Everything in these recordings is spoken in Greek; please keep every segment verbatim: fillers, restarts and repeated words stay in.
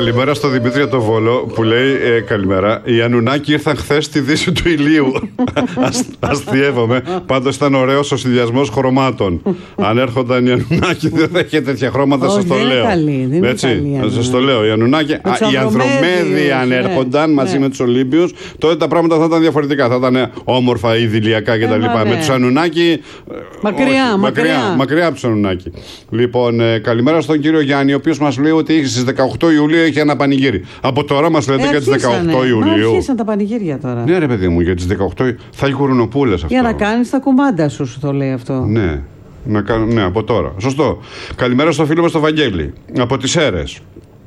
Καλημέρα στο Δημήτρη το Βόλο που λέει ε, καλημέρα. Οι Ανουνάκοι ήρθαν χθες στη δύση του ηλίου. Αστειεύομαι. Πάντως ήταν ωραίος ο συνδυασμός χρωμάτων. Αν έρχονταν οι Ανουνάκοι δεν θα είχε τέτοια χρώματα, σας το λέω. Έτσι, σας το λέω. Οι Ανουνάκοι, οι Ανδρομέδοι αν έρχονταν μαζί με τους Ολύμπιους, τότε τα πράγματα θα ήταν διαφορετικά. Θα ήταν όμορφα, ιδηλιακά κτλ. Με τους Ανουνάκοι. Μακριά, μακριά. Μακριά από τους Ανουνάκοι. Λοιπόν, καλημέρα στον κύριο Γιάννη, ο οποίος μας λέει ότι στις δεκαοκτώ Ιουλίου έχει ένα πανηγύρι. Από τώρα μας λέτε ε, για τις δεκαοκτώ Ιουλίου. Αρχίσαν τα πανηγύρια τώρα. Ναι, ρε παιδί μου, για τις δεκαοκτώ θα έχει γουρνοπούλες αυτό. Για να κάνεις τα κουμάντα σου, σου το λέει αυτό. Ναι, να κάνω, ναι, από τώρα. Σωστό. Καλημέρα στο φίλο μας τον Βαγγέλη, από τις Σέρρες.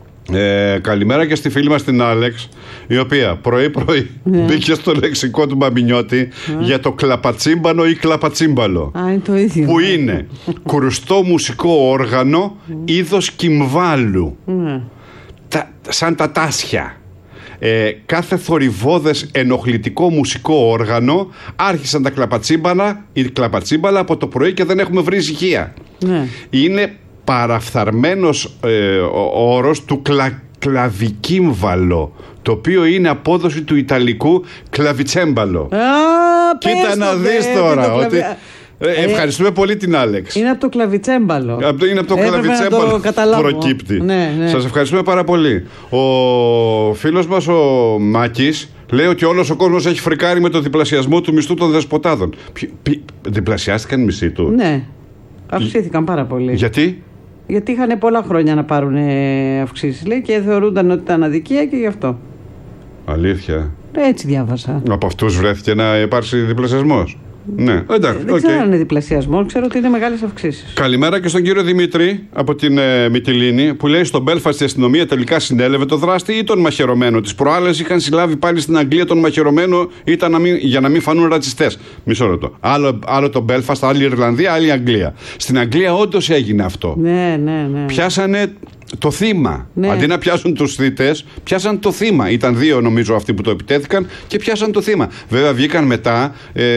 Ε, καλημέρα και στη φίλη μας την Άλεξ, η οποία πρωί-πρωί ναι. μπήκε στο λεξικό του Μπαμπινιώτη yeah. για το κλαπατσίμπανο ή κλαπατσίμπαλο. Α, είναι το ίδιο. Που είναι κρουστό μουσικό όργανο είδος κυμβάλου. Yeah. Τα, σαν τα τάσια. Ε, κάθε θορυβώδες ενοχλητικό μουσικό όργανο άρχισαν τα κλαπατσίμπανα ή κλαπατσίμπαλα από το πρωί και δεν έχουμε βρει ησυχία. Yeah. Είναι παραφθαρμένος ε, ο όρος του κλα, κλαβικύμβαλο, το οποίο είναι απόδοση του ιταλικού κλαβιτσέμπαλο. Α, κοίτα να δεις τώρα ότι... Ε, ευχαριστούμε πολύ την Άλεξ. Είναι από το κλαβιτσέμπαλο. Από το, είναι από το κλαβιτσέμπαλο που προκύπτει. Ναι, ναι. Σας ευχαριστούμε πάρα πολύ. Ο φίλος μας ο Μάκης λέει ότι όλος ο κόσμος έχει φρικάρει με το διπλασιασμό του μισθού των δεσποτάδων. Πι, πι, διπλασιάστηκαν οι μισθοί του? Ναι, αυξήθηκαν πάρα πολύ. Γιατί? Γιατί είχαν πολλά χρόνια να πάρουν αυξήσεις, λέει, και θεωρούνταν ότι ήταν αδικία και γι' αυτό. Αλήθεια? Έτσι διάβασα. Από αυτούς βρέθηκε να υπάρξει διπλασιασμός? Ναι, εντάξει. Δεν okay. ξέρω αν είναι διπλασιασμό, ξέρω ότι είναι μεγάλες αυξήσεις. Καλημέρα και στον κύριο Δημήτρη από την ε, Μυτιλήνη, που λέει: στο Μπέλφαστ η αστυνομία τελικά συνέλευε το δράστη ή τον μαχαιρωμένο. Τις προάλλες είχαν συλλάβει πάλι στην Αγγλία τον μαχαιρωμένο, ήταν να μην, για να μην φανούν ρατσιστές. Μισό λεπτό. Άλλο, άλλο το Μπέλφαστ, άλλη η Ιρλανδία, άλλη η Αγγλία. Στην Αγγλία όντως έγινε αυτό. Ναι, ναι, ναι. Πιάσανε το θύμα. Ναι. Αντί να πιάσουν τους θύτες, πιάσαν το θύμα. Ήταν δύο νομίζω αυτοί που το επιτέθηκαν και πιάσαν το θύμα. Βέβαια βγήκαν μετά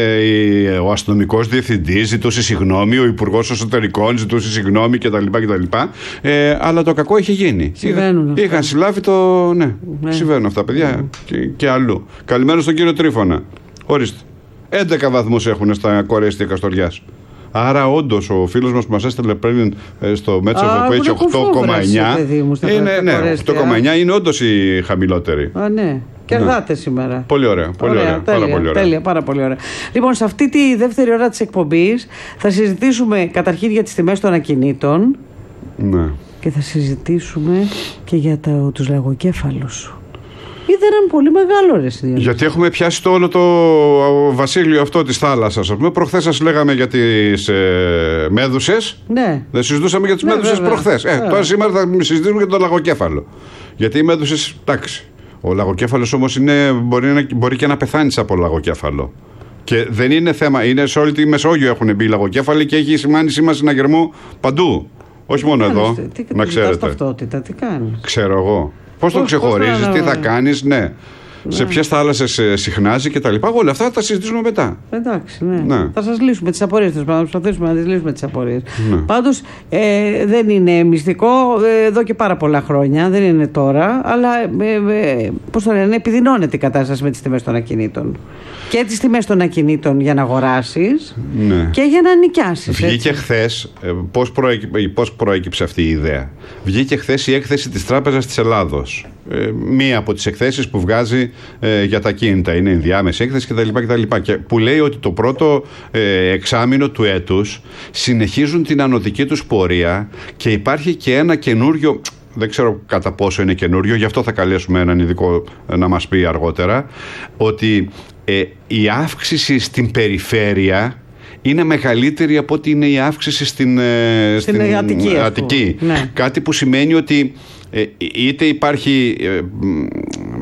ε, ο αστυνομικός διευθυντής ζητούσε συγγνώμη, ο υπουργός εσωτερικών ζητούσε συγγνώμη κτλ. κτλ. Ε, αλλά το κακό είχε γίνει. Συμβαίνουν. Είχαν αυτά. συλλάβει το. Ναι, ναι. Συμβαίνουν αυτά, παιδιά, ναι. και, και αλλού. Καλημέρα στον κύριο Τρίφωνα. Ορίστε. έντεκα βαθμούς έχουν στα Κορέστια Καστοριάς. Άρα, όντως, ο φίλος μας που μας έστειλε πριν στο Μέτσο που έχει οκτώ κόμμα εννιά είναι, ναι, οκτώ κόμμα εννιά είναι όντως η χαμηλότερη. Α, ναι. Κερδάτε ναι. σήμερα. Πολύ ωραία. Πολύ ωραία, ωραία. Τέλεια, πάρα πολύ ωραία. Τέλεια, πάρα πολύ ωραία. Λοιπόν, σε αυτή τη δεύτερη ώρα της εκπομπής θα συζητήσουμε καταρχήν για τις τιμές των ακινήτων. Ναι. Και θα συζητήσουμε και για τα, τους λαγοκέφαλους. Ήταν πολύ μεγάλο, ρε συνδυασμό. Γιατί έχουμε πιάσει το όλο το βασίλειο αυτό της θάλασσας. Προχθές σας λέγαμε για τις ε, μέδουσες. Ναι. Δεν συζητούσαμε για τις ναι, μέδουσες προχθές. Ε, τώρα σήμερα θα συζητήσουμε για το λαγοκέφαλο. Γιατί οι μέδουσες, εντάξει. Ο λαγοκέφαλος όμως είναι, μπορεί, να, μπορεί και να πεθάνεις από λαγοκέφαλο. Και δεν είναι θέμα. Είναι σε όλη τη Μεσόγειο έχουν μπει λαγοκέφαλοι και έχει σημάνει σήμα συναγερμού παντού. Όχι μόνο τι εδώ. Τι, να ξέρετε. Ταυτότητα, τι κάνεις. Ξέρω εγώ. Πώς το ξεχωρίζεις, τι θα κάνεις, ναι. ναι. Σε ποιες θάλασσες συχνάζει και τα λοιπά. Όλα αυτά θα τα συζητήσουμε μετά. Εντάξει, ναι. ναι. Θα σας λύσουμε τις απορίες. Θα προσπαθήσουμε να τις λύσουμε τις απορίες. Ναι. Πάντως ε, δεν είναι μυστικό ε, εδώ και πάρα πολλά χρόνια. Δεν είναι τώρα. Αλλά ε, ε, πώς το λένε, επιδεινώνεται η κατάσταση με τις τιμές των ακινήτων. Και τις τιμές των ακινήτων για να αγοράσεις ναι. και για να νοικιάσεις. Βγήκε χθες, ε, πώς, προέκυψε, πώς προέκυψε αυτή η ιδέα. Βγήκε χθες η έκθεση της Τράπεζας της Ελλάδος. Ε, μία από τις εκθέσεις που βγάζει ε, για τα κίνητα. Είναι ενδιάμεση έκθεση κτλ. κτλ. Και που λέει ότι το πρώτο ε, εξάμηνο του έτους συνεχίζουν την ανωδική τους πορεία και υπάρχει και ένα καινούριο. Δεν ξέρω κατά πόσο είναι καινούριο, γι' αυτό θα καλέσουμε έναν ειδικό να μας πει αργότερα, ότι ε, η αύξηση στην περιφέρεια είναι μεγαλύτερη από ότι είναι η αύξηση στην, ε, στην, στην Αττική. Αττική. Ναι. Κάτι που σημαίνει ότι ε, είτε υπάρχει ε,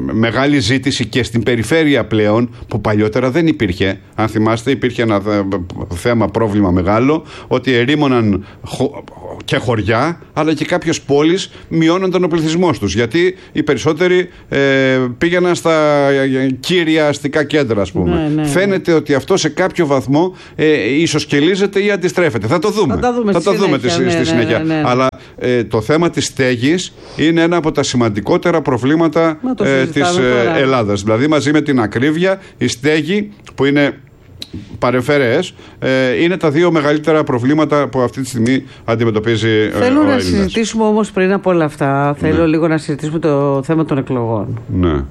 μεγάλη ζήτηση και στην περιφέρεια πλέον, που παλιότερα δεν υπήρχε. Αν θυμάστε, υπήρχε ένα θέμα, πρόβλημα μεγάλο, ότι ερήμωναν χω, και χωριά, αλλά και κάποιες πόλεις μειώνονταν ο πληθυσμός τους, γιατί οι περισσότεροι ε, πήγαιναν στα κύρια αστικά κέντρα, ας πούμε. Ναι, ναι, ναι. Φαίνεται ότι αυτό σε κάποιο βαθμό ε, ισοσκελίζεται ή αντιστρέφεται. Θα το δούμε. Θα, δούμε θα το δούμε στη, ναι, στη συνέχεια. Ναι, ναι, ναι. Αλλά ε, το θέμα της στέγης είναι ένα από τα σημαντικότερα προβλήματα ε, της ε, Ελλάδας. Δηλαδή, μαζί με την ακρίβεια, η στέγη, που είναι παρεμφερές, ε, είναι τα δύο μεγαλύτερα προβλήματα που αυτή τη στιγμή αντιμετωπίζει ε, Θέλω ο να Έλληνας. Συζητήσουμε όμως πριν από όλα αυτά, θέλω ναι. λίγο να συζητήσουμε το θέμα των εκλογών. Ναι.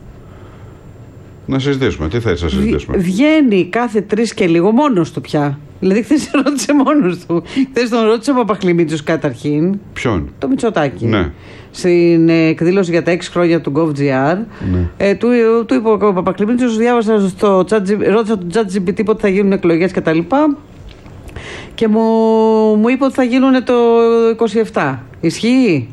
Να συζητήσουμε. Τι θες να συζητήσουμε? Βγαίνει κάθε τρεις και λίγο μόνος του πια. Δηλαδή, χθες ρώτησε μόνος του. Χθες τον ρώτησε ο Παπαχλημίτσος καταρχήν. Ποιον? Το Μητσοτάκη. Ναι. Στην εκδήλωση για τα έξι χρόνια του GovGR. Ναι. Ε, του, του είπε ο Παπαχλημίτσος, διάβασα στο chat, ρώτησα τον ChatGPT πότε θα γίνουν εκλογές κτλ. Και, και μου, μου είπε ότι θα γίνουν το είκοσι επτά. Ισχύει?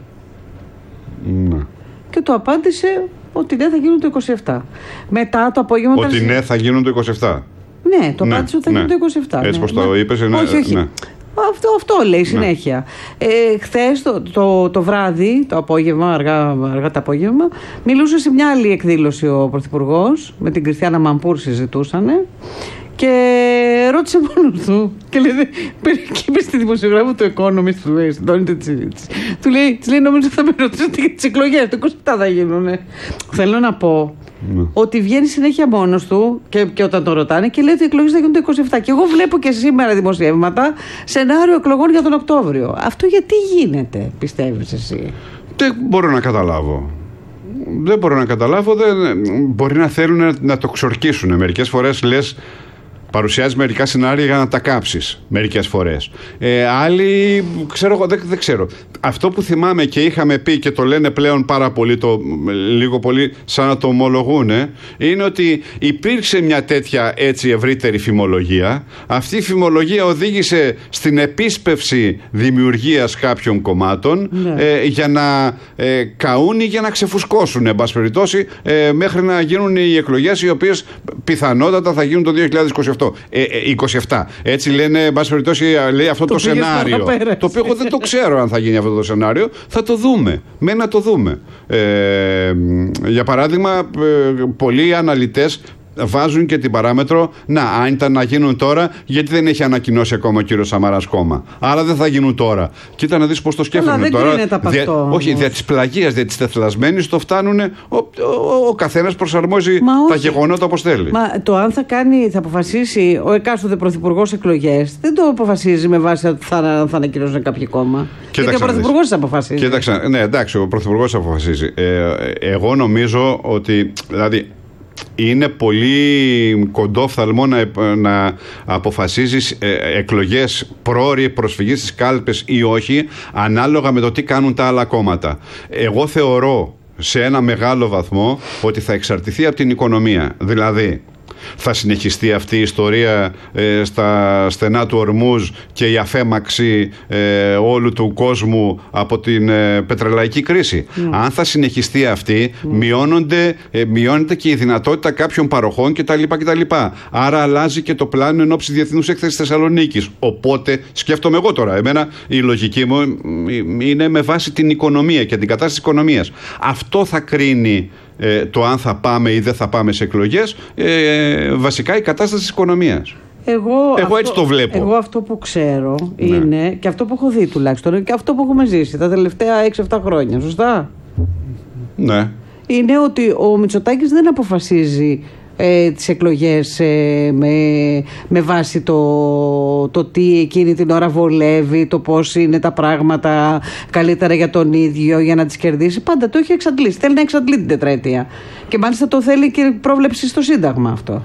Ναι. Και του απάντησε ότι ναι, θα γίνουν το είκοσι επτά. Μετά το απόγευμα. Ότι ναι, θα γίνουν το είκοσι επτά. Ναι, το απάντησε ναι, ότι θα ναι. γίνουν το είκοσι επτά. Έτσι ναι, πως ναι. το είπες, είναι. Όχι, όχι. Ναι. Αυτό, αυτό λέει συνέχεια. Ναι. Ε, χθες το, το, το βράδυ, το απόγευμα, αργά, αργά το απόγευμα, μιλούσε σε μια άλλη εκδήλωση ο Πρωθυπουργός, με την Κριστιάνα Μαμπούρ συζητούσανε. Και ρώτησε μόνος του. Και λέει, και είπε στη δημοσιογράφο του Economist, του λέει, στην Τόνη Τετσίβιτς. Του λέει, λέει, νομίζω θα με ρωτήσετε για τις εκλογές. Το είκοσι επτά θα γίνουνε. Θέλω να πω ναι. ότι βγαίνει συνέχεια μόνος του και, και όταν το ρωτάνε και λέει ότι οι εκλογές θα γίνουν το είκοσι επτά. Και εγώ βλέπω και σήμερα δημοσιεύματα σενάριο εκλογών για τον Οκτώβριο. Αυτό γιατί γίνεται, πιστεύεις εσύ? Δεν μπορώ να καταλάβω. Δεν μπορώ να καταλάβω. Δεν, μπορεί να θέλουν να, να το ξορκίσουν. Μερικές φορές λες. Παρουσιάζει μερικά σενάρια για να τα κάψεις μερικές φορές. Ε, άλλοι, ξέρω, δεν, δεν ξέρω. Αυτό που θυμάμαι και είχαμε πει και το λένε πλέον πάρα πολύ, το, λίγο πολύ σαν να το ομολογούν, είναι ότι υπήρξε μια τέτοια έτσι ευρύτερη φημολογία. Αυτή η φημολογία οδήγησε στην επίσπευση δημιουργίας κάποιων κομμάτων ναι. ε, για να ε, καούν ή για να ξεφουσκώσουν, εν πάση περιπτώσει, ε, μέχρι να γίνουν οι εκλογές, οι οποίες πιθανότατα θα γίνουν το δύο χιλιάδες είκοσι οκτώ. Ε, ε, είκοσι επτά. Έτσι λένε, εν πάση περιπτώσει, λέει αυτό το, το σενάριο. Το οποίο εγώ δεν το ξέρω αν θα γίνει αυτό το σενάριο. Θα το δούμε. Με να το δούμε. Ε, για παράδειγμα, ε, πολλοί αναλυτές βάζουν και την παράμετρο, να, αν ήταν να γίνουν τώρα, γιατί δεν έχει ανακοινώσει ακόμα ο κύριος Σαμαράς κόμμα. Άρα δεν θα γίνουν τώρα. Κοίτα να δεις πώς το σκέφτονται τώρα. Δια, αυτό, όχι, δια της πλαγίας, δια της τεθλασμένης το φτάνουν. Ο, ο, ο, ο καθένας προσαρμόζει Μα τα όχι. γεγονότα όπως θέλει. Μα το αν θα κάνει, θα αποφασίσει ο εκάστοτε πρωθυπουργός εκλογές, δεν το αποφασίζει με βάση ότι θα, θα ανακοινώσουν κάποιο κόμμα. Γιατί ο πρωθυπουργός αποφασίζει. Κοίταξε, ναι, εντάξει, ο πρωθυπουργός αποφασίζει. Ε, εγώ νομίζω ότι. Δηλαδή, είναι πολύ κοντόφθαλμο να, να αποφασίζεις ε, εκλογές πρόωρη προσφυγή στις κάλπες ή όχι, ανάλογα με το τι κάνουν τα άλλα κόμματα. Εγώ θεωρώ σε ένα μεγάλο βαθμό ότι θα εξαρτηθεί από την οικονομία. Δηλαδή, θα συνεχιστεί αυτή η ιστορία ε, στα στενά του Ορμούζ και η αφέμαξη ε, όλου του κόσμου από την ε, πετρελαϊκή κρίση. Mm. Αν θα συνεχιστεί αυτή, mm. μειώνονται, ε, μειώνεται και η δυνατότητα κάποιων παροχών κτλ. κτλ. Άρα αλλάζει και το πλάνο εν ώψη Διεθνούς Έκθεσης Θεσσαλονίκης. Οπότε, σκέφτομαι εγώ τώρα, εμένα η λογική μου είναι με βάση την οικονομία και την κατάσταση της οικονομίας. Αυτό θα κρίνει Ε, το αν θα πάμε ή δεν θα πάμε σε εκλογές, ε, βασικά η κατάσταση της οικονομίας. Εγώ, εγώ αυτό, έτσι το βλέπω. Εγώ αυτό που ξέρω ναι. είναι, και αυτό που έχω δει τουλάχιστον, και αυτό που έχουμε ζήσει τα τελευταία έξι εφτά χρόνια, σωστά? Ναι. Είναι ότι ο Μητσοτάκης δεν αποφασίζει ε, τις εκλογές ε, με, με βάση το, το τι εκείνη την ώρα βολεύει, το πώς είναι τα πράγματα καλύτερα για τον ίδιο, για να τις κερδίσει. Πάντα το έχει εξαντλήσει. Θέλει να εξαντλεί την τετραετία. Και μάλιστα το θέλει και πρόβλεψη στο Σύνταγμα αυτό.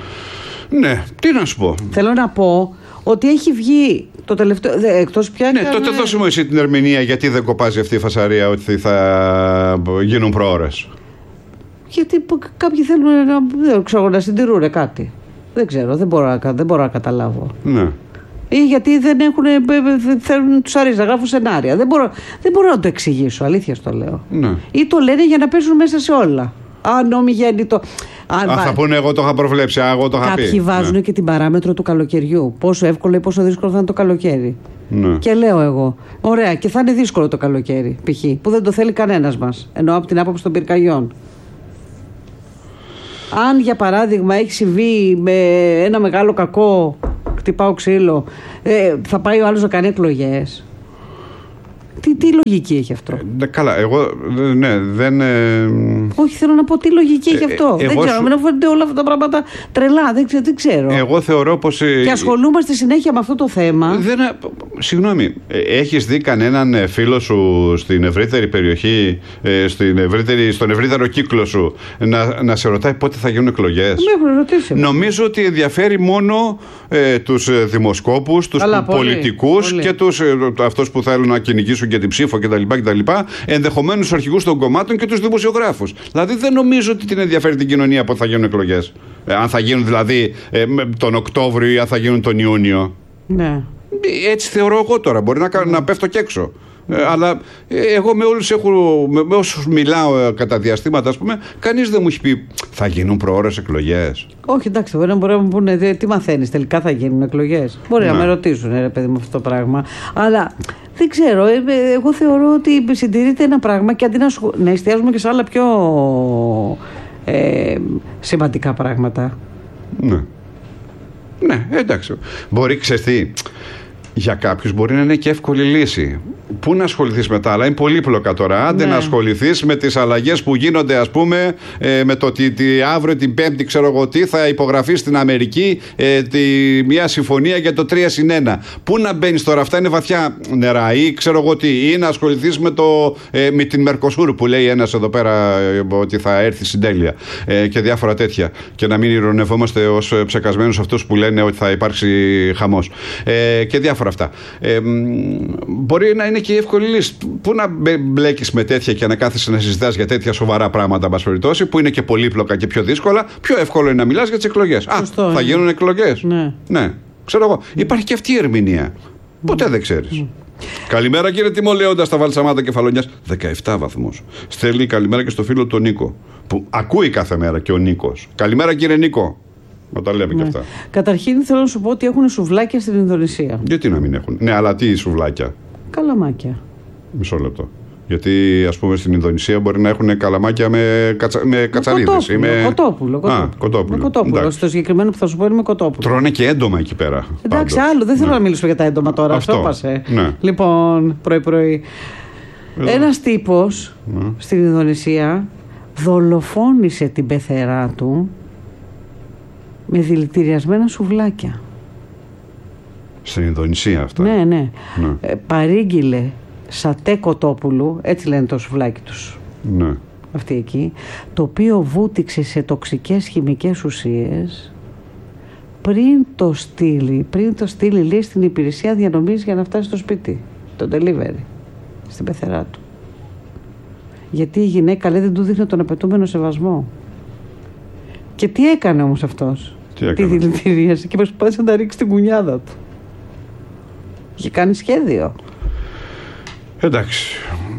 Ναι, τι να σου πω. Θέλω να πω ότι έχει βγει το τελευταίο. Εκτός πια. Ναι, έκανε... τότε δώσε μου εσύ την ερμηνεία γιατί δεν κοπάζει αυτή η φασαρία ότι θα γίνουν προώρες. Γιατί κάποιοι θέλουν να, δεν ξέρω, να συντηρούν κάτι. Δεν ξέρω, δεν μπορώ, δεν μπορώ να καταλάβω. Ναι. Ή γιατί δεν έχουν, θέλουν, τους αρέσει να γράφουν σενάρια. Δεν μπορώ, δεν μπορώ να το εξηγήσω, αλήθεια στο λέω. Ναι. Ή το λένε για να παίζουν μέσα σε όλα. ανομιγέννητο. Αν Α, θα πούνε εγώ το είχα προβλέψει, α, εγώ το είχα πει. Κάποιοι βάζουν ναι. και την παράμετρο του καλοκαιριού. Πόσο εύκολο ή πόσο δύσκολο θα είναι το καλοκαίρι. Ναι. Και λέω εγώ, ωραία, και θα είναι δύσκολο το καλοκαίρι, π.χ. που δεν το θέλει κανένας μας. Εννοώ από την άποψη των πυρκαγιών. Αν για παράδειγμα έχει συμβεί με ένα μεγάλο κακό, χτυπάω ξύλο, ε, θα πάει ο άλλος να κάνει εκλογές. Τι, τι λογική έχει αυτό? Ε, καλά, εγώ ναι, δεν. Ε... Όχι, θέλω να πω τι λογική έχει αυτό. Ε, δεν ξέρω, σου... μην φαίνονται όλα αυτά τα πράγματα τρελά. Δεν ξέρω. Δεν ξέρω. Εγώ θεωρώ πως. Ε... Και ασχολούμαστε συνέχεια με αυτό το θέμα. Δεν, συγγνώμη, έχεις δει κανέναν φίλο σου στην ευρύτερη περιοχή, στην ευρύτερη, στον ευρύτερο κύκλο σου να, να σε ρωτάει πότε θα γίνουν εκλογές? Με έχουν ρωτήσει. Νομίζω ότι ενδιαφέρει μόνο ε, τους δημοσκόπους, τους πολιτικούς και τους, ε, αυτούς που θέλουν να κυνηγήσουν και την ψήφο κτλ. Ενδεχομένως τους αρχηγούς των κομμάτων και τους δημοσιογράφους. Δηλαδή δεν νομίζω ότι την ενδιαφέρει την κοινωνία πότε θα γίνουν εκλογές. Ε, αν θα γίνουν δηλαδή ε, τον Οκτώβριο ή αν θα γίνουν τον Ιούνιο. Ναι. Έτσι θεωρώ εγώ τώρα. Μπορεί να, να πέφτω και έξω. Ε, αλλά ε, εγώ με όλους έχω, με, με όσους μιλάω ε, κατά διαστήματα, ας πούμε, κανείς δεν μου έχει πει θα γίνουν προώρες εκλογές. Όχι, εντάξει, μπορεί να μπορεί να μου πούνε τι μαθαίνεις, τελικά θα γίνουν εκλογές. Μπορεί ναι. να με ρωτήσουν, ρε παιδί μου, αυτό το πράγμα. Αλλά δεν ξέρω, ε, εγώ θεωρώ ότι συντηρείται ένα πράγμα και αντί να, σχο... να εστιάζουμε και σε άλλα πιο ε, σημαντικά πράγματα. Ναι. Ναι, εντάξει. Μπορεί, ξέρεις τι, για κάποιους μπορεί να είναι και εύκολη λύση. Πού να ασχοληθείς με τα άλλα, είναι πολύπλοκα τώρα. Άντε ναι. να ασχοληθείς με τις αλλαγές που γίνονται, ας πούμε, ε, με το ότι τη, αύριο την Πέμπτη, ξέρω εγώ τι, θα υπογραφεί στην Αμερική ε, τη, μια συμφωνία για το τρία συν ένα. Πού να μπαίνεις τώρα, αυτά είναι βαθιά νερά, ή ξέρω εγώ τι, ή να ασχοληθείς με, το, ε, με την Μερκοσούρ που λέει ένας εδώ πέρα ε, ότι θα έρθει συντέλεια ε, και διάφορα τέτοια. Και να μην ηρωνευόμαστε ως ψεκασμένους αυτούς που λένε ότι θα υπάρξει χαμός. Ε, και διάφορα αυτά. Ε, μπορεί να είναι και η εύκολη λύση. Πού να μπλέκεις με τέτοια και να κάθεσαι να συζητάς για τέτοια σοβαρά πράγματα, μπας περιπτώσει, που είναι και πολύπλοκα και πιο δύσκολα. Πιο εύκολο είναι να μιλάς για τις εκλογές. Α, θα είναι. γίνουν εκλογές. Ναι. ναι. Ξέρω εγώ. Υπάρχει και αυτή η ερμηνεία. Ποτέ δεν ξέρεις. Mm. Καλημέρα κύριε Τιμολέοντα στα Βαλσαμάτα Κεφαλονιάς. δεκαεπτά βαθμούς. Στέλνει καλημέρα και στο φίλο τον Νίκο. Που ακούει κάθε μέρα και ο Νίκος. Καλημέρα κύριε Νίκο. Να τα λέμε ναι. και αυτά. Καταρχήν θέλω να σου πω ότι έχουν σουβλάκια στην Ινδονησία. Γιατί να μην έχουν? Ναι, αλλά τι σουβλάκια? Καλαμάκια. Μισό λεπτό. Γιατί ας πούμε στην Ινδονησία μπορεί να έχουν καλαμάκια με, κατσα... με κατσαρίδες. Κοτόπουλο, με... κοτόπουλο, κοτόπουλο. Α, κοτόπουλο. Με κοτόπουλο. Στο συγκεκριμένο που θα σου πω είναι με κοτόπουλο. Τρώνε και έντομα εκεί πέρα. Εντάξει, πάντως. άλλο. Δεν θέλω ναι. να μιλήσουμε για τα έντομα τώρα. Αυτό πάσε. Ναι. Λοιπόν, πρωί-πρωί. Ένας τύπος ναι. στην Ινδονησία δολοφόνησε την πεθερά του με δηλητηριασμένα σουβλάκια. Στην Ινδονησία αυτά. Ναι, ναι. ναι. Ε, παρήγγειλε σατέ κοτόπουλου, έτσι λένε το σουβλάκι τους. Ναι. Αυτή εκεί, το οποίο βούτυξε σε τοξικές χημικές ουσίες πριν το στείλει, πριν το στείλει λέει στην υπηρεσία διανομής για να φτάσει στο σπίτι. Το delivery. Στην πεθερά του. Γιατί η γυναίκα λέει δεν του δείχνει τον απαιτούμενο σεβασμό. Και τι έκανε όμως αυτός? Τι έκανε? Τη δηλητηρίασε και προσπάθησε να τα ρίξει στην κουνιάδα του. Είχε κάνει σχέδιο. Εντάξει.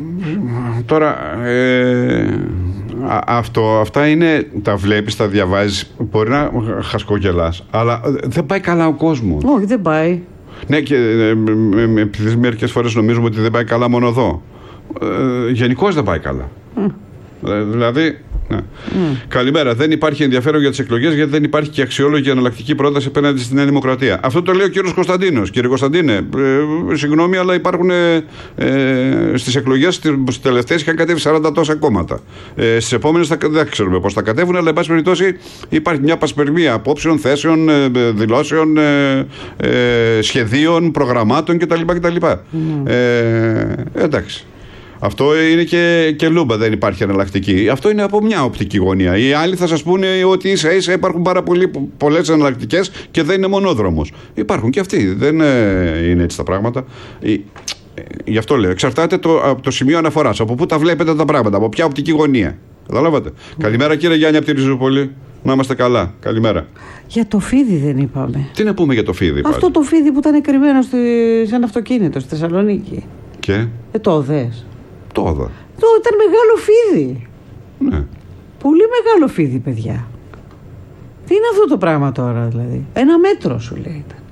Τώρα ε, αυτό, αυτά είναι, τα βλέπεις, τα διαβάζεις, μπορεί να χασκογελάς, αλλά δεν πάει καλά ο κόσμος. Όχι, δεν πάει. Ναι, και ε, επειδή μερικές φορές νομίζουμε ότι δεν πάει καλά μόνο εδώ. Ε, γενικώς δεν πάει καλά. Mm. Δηλαδή ναι. Mm. Καλημέρα. Δεν υπάρχει ενδιαφέρον για τις εκλογές γιατί δεν υπάρχει και αξιόλογη εναλλακτική πρόταση απέναντι στη Νέα Δημοκρατία. Αυτό το λέει ο κύριος Κωνσταντίνος. Κύριε Κωνσταντίνε, ε, συγγνώμη, αλλά υπάρχουν ε, ε, στις εκλογές στις τελευταίες είχαν κατέβει σαράντα τόσα κόμματα. Ε, στις επόμενες θα, δεν ξέρουμε πώς θα κατέβουν, αλλά εν πάση περιπτώσει υπάρχει μια πασπερμία απόψεων, θέσεων, ε, δηλώσεων, ε, ε, σχεδίων, προγραμμάτων κτλ. κτλ. Mm. Ε, εντάξει. Αυτό είναι και, και λούμπα, δεν υπάρχει εναλλακτική. Αυτό είναι από μια οπτική γωνία. Οι άλλοι θα σας πούνε ότι ίσα ίσα υπάρχουν πάρα πολλές εναλλακτικές και δεν είναι μονόδρομος. Υπάρχουν και αυτοί. Δεν είναι έτσι τα πράγματα. Γι' αυτό λέω. Εξαρτάται το, από το σημείο αναφοράς. Από πού τα βλέπετε τα πράγματα. Από ποια οπτική γωνία. Καταλάβατε. Mm. Καλημέρα κύριε Γιάννη από τη Ριζούπολη. Να είμαστε καλά. Καλημέρα. Για το φίδι δεν είπαμε. Τι να πούμε για το φίδι? Αυτό πάλι. Το φίδι που ήταν κρυμμένο στη, σε ένα αυτοκίνητο στη Θεσσαλονίκη. Και? Ε, το δες. Το είδα. Το ήταν μεγάλο φίδι. Ναι. Πολύ μεγάλο φίδι, παιδιά. Τι είναι αυτό το πράγμα τώρα, δηλαδή? Ένα μέτρο σου λέει ήταν.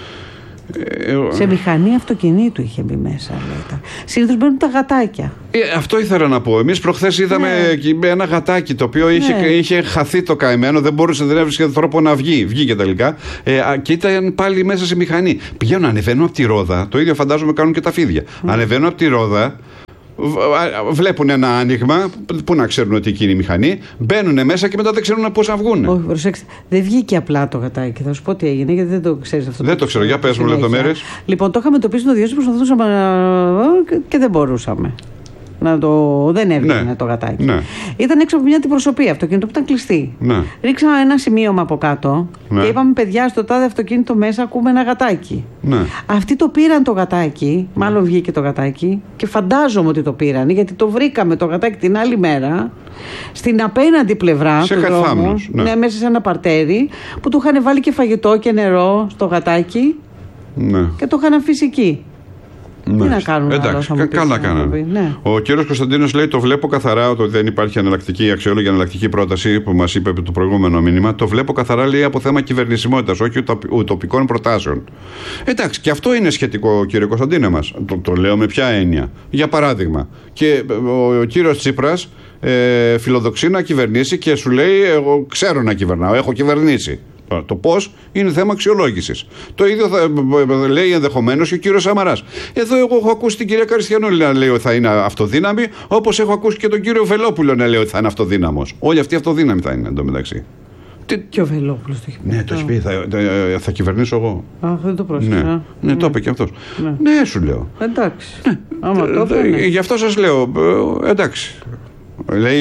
Ε, σε μηχανή αυτοκινήτου είχε μπει μέσα, λέει. Συνήθως μπαίνουν τα γατάκια. Ε, αυτό ήθελα να πω. Εμείς προχθές είδαμε ναι. ένα γατάκι το οποίο είχε, ναι. είχε χαθεί το καημένο, δεν μπορούσε, δεν έβρισκε τρόπο να βγει. Βγήκε τελικά. Ε, και ήταν πάλι μέσα σε μηχανή. Πηγαίνουν, ανεβαίνουν από τη ρόδα. Το ίδιο φαντάζομαι κάνουν και τα φίδια. Mm. Ανεβαίνουν από τη ρόδα. Βλέπουν ένα άνοιγμα, πού να ξέρουν ότι εκεί είναι η μηχανή, μπαίνουν μέσα και μετά δεν ξέρουν πώς να βγουν. Όχι, προσέξτε. Δεν βγήκε απλά το γατάκι. Θα σου πω τι έγινε, γιατί δεν το ξέρεις αυτό. Δεν το ξέρω, για πες μου λεπτομέρειες. Λοιπόν, το είχαμε τοπίσει το δύο, προσπαθούσαμε και δεν μπορούσαμε. Να το... Δεν έβγαινε ναι. το γατάκι. Ναι. Ήταν έξω από μια αντιπροσωπεία αυτοκίνητο που ήταν κλειστή. Ναι. Ρίξαμε ένα σημείωμα από κάτω ναι. και είπαμε: παιδιά, στο τάδε αυτοκίνητο μέσα ακούμε ένα γατάκι. Ναι. Αυτοί το πήραν το γατάκι, μάλλον βγήκε το γατάκι, και φαντάζομαι ότι το πήραν, γιατί το βρήκαμε το γατάκι την άλλη μέρα στην απέναντι πλευρά σε του δρόμου, ναι. ναι, μέσα σε ένα παρτέρι, που του είχαν βάλει και φαγητό και νερό στο γατάκι ναι. και το είχαν αφήσει εκεί. Τι να κάνουν. Εντάξει, κα, καλά κάνανε. Ναι. Ο κύριος Κωνσταντίνος λέει: το βλέπω καθαρά ότι δεν υπάρχει εναλλακτική αξιόλογη εναλλακτική πρόταση που μας είπε το προηγούμενο μήνυμα. Το βλέπω καθαρά, λέει, από θέμα κυβερνησιμότητας, όχι ουτοπικών προτάσεων. Εντάξει, και αυτό είναι σχετικό, κύριε Κωνσταντίνε μας. Το, το λέω με ποια έννοια. Για παράδειγμα, και ο, ο κύριος Τσίπρας ε, φιλοδοξεί να κυβερνήσει και σου λέει: εγώ ξέρω να κυβερνάω, έχω κυβερνήσει. Το πώς είναι θέμα αξιολόγησης. Το ίδιο θα, λέει ενδεχομένως και ο κύριος Σαμαράς. Εδώ εγώ έχω ακούσει την κυρία Καριστιανούλη να λέει ότι θα είναι αυτοδύναμη, όπως έχω ακούσει και τον κύριο Βελόπουλο να λέει ότι θα είναι αυτοδύναμος. Όλοι αυτοί αυτοδύναμοι θα είναι εντωμεταξύ. Και ο Βελόπουλος το έχει πει. Ναι, το έχει πει. Θα, θα, θα κυβερνήσω εγώ. Αχ, δεν το πρόσεξα. Ναι, ναι, ναι, το είπε και αυτός. Ναι, ναι σου λέω. Εντάξει. Ναι. Άμα το είπε, ναι. Γι' αυτό σας λέω. Εντάξει. Λέει,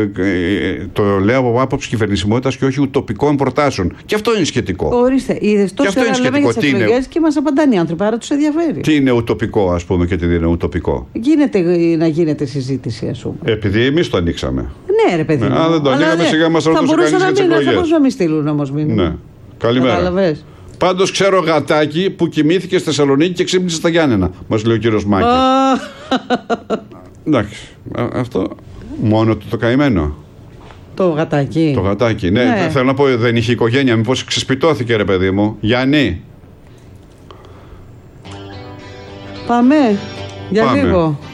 το λέω από άποψη κυβερνησιμότητας και όχι ουτοπικών προτάσεων. Και αυτό είναι σχετικό. Ορίστε, είδες τόσο ώρα λέμε για τις εκλογές και μας απαντάνε οι άνθρωποι, άρα τους ενδιαφέρει. Τι είναι ουτοπικό, ας πούμε, και τι δεν είναι ουτοπικό. Γίνεται να γίνεται συζήτηση, ας πούμε. Επειδή εμείς το ανοίξαμε. Ναι, ρε παιδί μου. Αν δεν το ανοίγαμε, σιγά μας ρωτούσε κανείς για τις εκλογές. Θα μπορούσαν να μην στείλουν όμως μήνυμα. Ναι. Καλημέρα. Πάντως ξέρω γατάκι που κοιμήθηκε στη Θεσσαλονίκη και ξύπνησε στα Γιάννενα, μας λέει ο κύριος Μάκης. Εντάξει, αυτό. Μόνο του το καημένο. Το γατάκι. Το γατάκι, ναι. ναι. Θέλω να πω, δεν είχε οικογένεια, μήπως ξεσπιτώθηκε, ρε παιδί μου. Γιάννη. Πάμε. Για Πάμε. λίγο.